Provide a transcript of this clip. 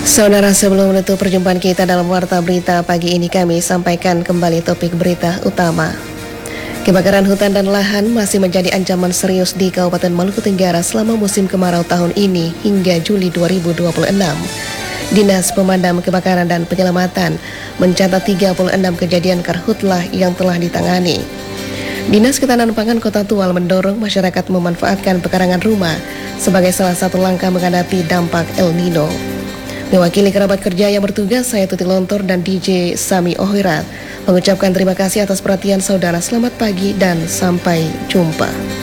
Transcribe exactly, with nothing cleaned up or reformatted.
Saudara, sebelum menutup perjumpaan kita dalam Warta Berita pagi ini, kami sampaikan kembali topik berita utama. Kebakaran hutan dan lahan masih menjadi ancaman serius di Kabupaten Maluku Tenggara selama musim kemarau tahun ini hingga Juli dua ribu dua puluh enam. Dinas Pemadam Kebakaran dan Penyelamatan mencatat tiga puluh enam kejadian karhutlah yang telah ditangani. Dinas Ketahanan Pangan Kota Tual mendorong masyarakat memanfaatkan pekarangan rumah sebagai salah satu langkah menghadapi dampak El Nino. Mewakili kerabat kerja yang bertugas, saya Tuti Lontor dan D J Sami Ohirat mengucapkan terima kasih atas perhatian saudara. Selamat pagi dan sampai jumpa.